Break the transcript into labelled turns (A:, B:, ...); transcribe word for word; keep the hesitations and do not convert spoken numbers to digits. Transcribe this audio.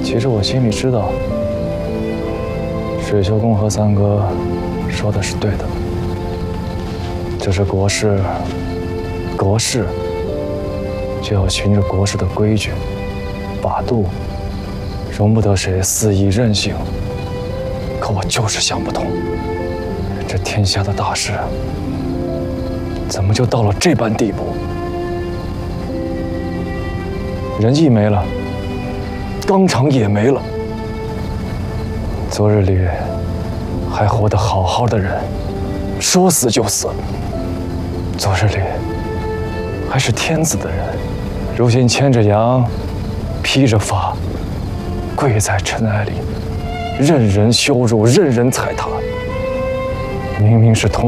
A: 其实我心里知道，水秀公和三哥说的是对的。这是国事，国事就要循着国事的规矩把度，容不得谁肆意任性。可我就是想不通，这天下的大事，怎么就到了这般地步？仁义没了，纲常也没了。昨日里还活得好好的人，说死就死；昨日里还是天子的人，如今牵着羊，披着发，跪在尘埃里，任人羞辱，任人踩踏。明明是同